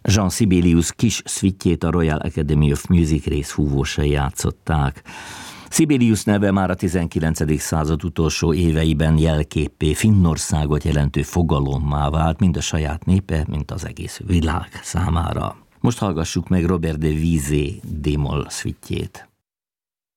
Jean Sibelius kis szvittjét a Royal Academy of Music részfúvósai játszották. Sibelius neve már a 19. század utolsó éveiben jelképpé, Finnországot jelentő fogalommá vált, mind a saját népe, mint az egész világ számára. Most hallgassuk meg Robert de Visé d-moll szvittjét.